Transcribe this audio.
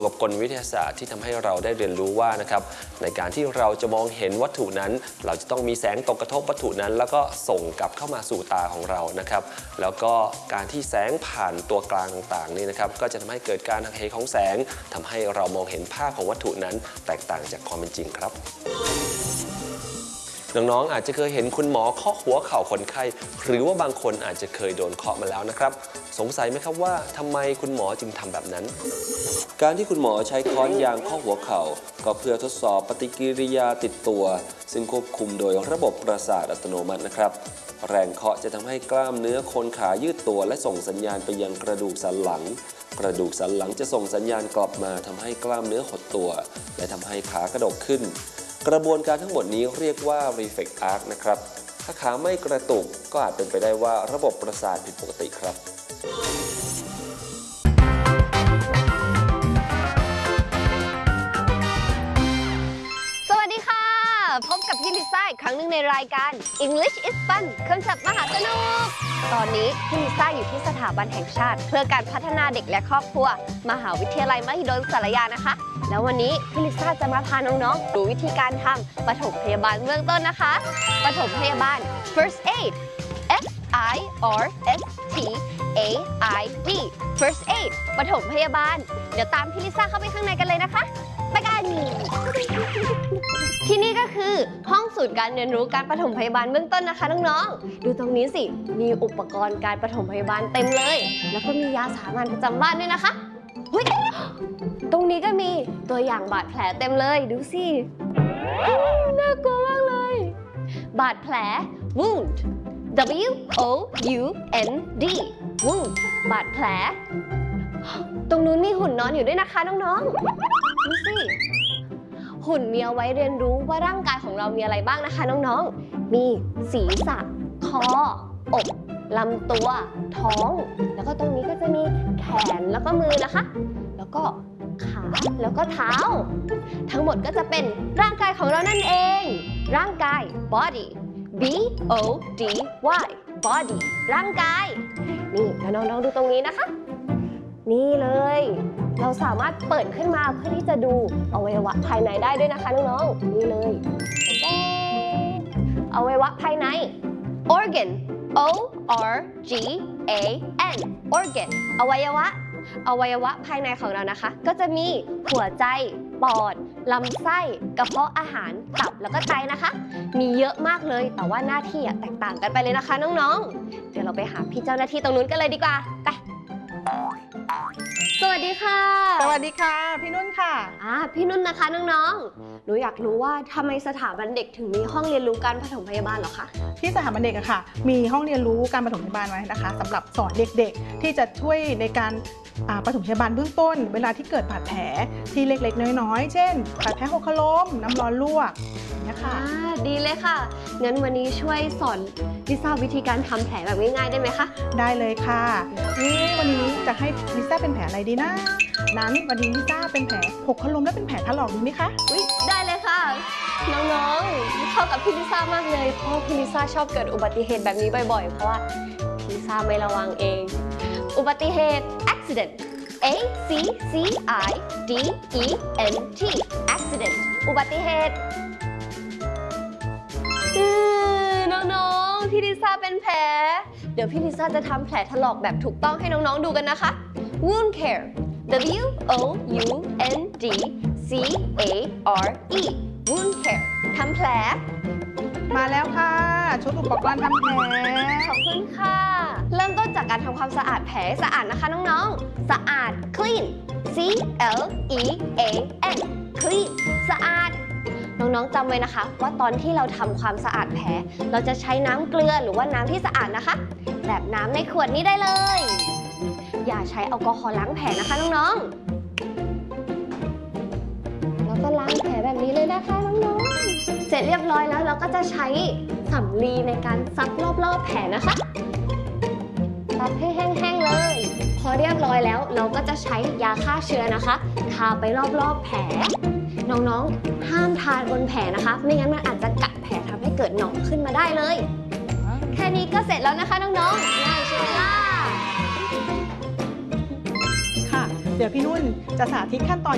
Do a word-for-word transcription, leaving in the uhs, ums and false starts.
หลบกลวิทยาศาสตร์ที่ทำให้เราได้เรียนรู้ว่านะครับในการที่เราจะมองเห็นวัตถุนั้นเราจะต้องมีแสงตกกระทบวัตถุนั้นแล้วก็ส่งกลับเข้ามาสู่ตาของเรานะครับแล้วก็การที่แสงผ่านตัวกลางต่างๆนี่นะครับก็จะทำให้เกิดการหักเหของแสงทำให้เรามองเห็นภาพของวัตถุนั้นแตกต่างจากความเป็นจริงครับน้องๆอาจจะเคยเห็นคุณหมอเคาะหัวเข่าคนไข้หรือว่าบางคนอาจจะเคยโดนเคาะมาแล้วนะครับสงสัยไหมครับว่าทำไมคุณหมอจึงทำแบบนั้นการที่คุณหมอใช้ค้อนยางเคาะหัวเข่าก็เพื่อทดสอบปฏิกิริยาติดตัวซึ่งควบคุมโดยระบบประสาทอัตโนมัตินะครับแรงเคาะจะทำให้กล้ามเนื้อโคนขายืดตัวและส่งสัญญาณไปยังกระดูกสันหลังกระดูกสันหลังจะส่งสัญญาณกลับมาทำให้กล้ามเนื้อหดตัวและทำให้ขากระดกขึ้นกระบวนการทั้งหมดนี้เรียกว่า reflex arc นะครับถ้าขาไม่กระตุกก็อาจเป็นไปได้ว่าระบบประสาทผิดปกติครับสวัสดีค่ะพบกับพี่ลิซ่าอีกครั้งหนึ่งในรายการ English is Fun คำศัพท์มหาสนุกตอนนี้พี่ลิซ่าอยู่ที่สถาบันแห่งชาติเพื่อการพัฒนาเด็กและครอบครัวมหาวิทยาลัยมหิดลสารยานะคะแล้ววันนี้พี่ลิซ่าจะมาพาน้องๆดูวิธีการทำปฐมพยาบาลเบื้องต้นนะคะปฐมพยาบาล first aid F I R S T A I D first aid ปฐมพยาบาลเดี๋ยวตามพี่ลิซ่าเข้าไปข้างในกันเลยนะคะไปกันที่นี่ก็คือห้องศูนย์การเรียนรู้การปฐมพยาบาลเบื้องต้นนะคะน้องๆดูตรงนี้สิมีอุปกรณ์การปฐมพยาบาลเต็มเลยแล้วก็มียาสามัญประจำบ้านด้วยนะคะเฮ้ยตรงนี้ก็มีตัวอย่างบาดแผลเต็มเลยดูสิน่ากลัวมากเลยบาดแผล wound W O U N D wound บาดแผลตรงนู้นมีหุ่นนอนอยู่ด้วยนะคะน้องๆดูสิหุ่นมีเอาไว้เรียนรู้ว่าร่างกายของเรามีอะไรบ้างนะคะน้องๆมีศีรษะคออกลำตัวท้องแล้วก็ตรงนี้ก็จะมีแขนแล้วก็มือนะคะแล้วก็ขาแล้วก็เท้าทั้งหมดก็จะเป็นร่างกายของเรานั่นเองร่างกาย body B O D Y body ร่างกายนี่แล้วน้องๆดูตรงนี้นะคะนี่เลยเราสามารถเปิดขึ้นมาเพื่อที่จะดูอวัยวะภายในได้ด้วยนะคะน้องๆนี่เลยอวัยวะภายใน organ O R G A N organ อวัยวะอวัยวะภายในของเรานะคะก็จะมีหัวใจปอดลำไส้กระเพาะอาหารตับแล้วก็ไตนะคะมีเยอะมากเลยแต่ว่าหน้าที่แตกต่างกันไปเลยนะคะน้องๆเดี๋ยวเราไปหาพี่เจ้าหน้าที่ตรงนู้นกันเลยดีกว่าไปสวัสดีค่ะสวัสดีค่ะพี่นุ่นค่ะอ่าพี่นุ่นนะคะน้องๆหนูอยากรู้ว่าทำไมสถาบันเด็กถึงมีห้องเรียนรู้การปฐมพยาบาลเหรอคะที่สถาบันเด็กอะค่ะมีห้องเรียนรู้การปฐมพยาบาลไว้นะคะสำหรับสอนเด็กๆที่จะช่วยในการปฐมพยาบาลเบื้องต้นเวลาที่เกิดบาดแผลที่เล็กๆน้อยๆเช่นบาดแผลหกล้มน้ำร้อนลวกนะคะดีเลยค่ะงั้นวันนี้ช่วยสอนลิซ่าวิธีการทำแผลแบบง่ายๆได้ไหมคะได้เลยค่ะนี่วันนี้จะให้ลิซ่าเป็นแผลอะไรดีนะนั้นวันนี้ลิซ่าเป็นแผลหกล้มและเป็นแผลถลอกดีไหมคะอุ๊ยได้เลยค่ะน้องๆเข้ากับพี่ลิซ่ามากเลยเพราะพี่ลิซ่าชอบเกิดอุบัติเหตุแบบนี้บ่อยๆเพราะว่าพี่ลิซ่าไม่ระวังเองอุบัติเหตุ accident A C C I D E N T accident อุบัติเหตุน้องๆพี่ลิซ่าเป็นแผลเดี๋ยวพี่ลิซ่าจะทำแผลถลอกแบบถูกต้องให้น้องๆดูกันนะคะ wound care W O U N D C A R E wound care ทำแผลมาแล้วค่ะชุดอุปกรณ์ทำแผลขอบคุณค่ะเริ่มต้นจากการทำความสะอาดแผลสะอาดนะคะน้องๆสะอาด clean C L E A N clean สะอาดน้องๆจำไว้นะคะว่าตอนที่เราทำความสะอาดแผลเราจะใช้น้ำเกลือหรือว่าน้ำที่สะอาดนะคะแบบน้ำในขวดนี้ได้เลยอย่าใช้แอลกอฮอล์ล้างแผลนะคะน้องๆแล้วก็ล้างแผลแบบนี้เลยนะคะน้องๆเสร็จเรียบร้อยแล้วเราก็จะใช้สำลีในการซักรอบๆแผลนะคะซักให้แห้งๆเลยพอเรียบร้อยแล้วเราก็จะใช้ยาฆ่าเชื้อนะคะทาไปรอบๆแผลน้องๆห้ามทาบนแผลนะคะไม่งั้นมันอาจจะกัดแผลทำให้เกิดหนองขึ้นมาได้เลยแค่นี้ก็เสร็จแล้วนะคะน้องๆง่ายใช่ไหมล่ะค่ะเดี๋ยวพี่นุ่นจะสาธิตขั้นตอน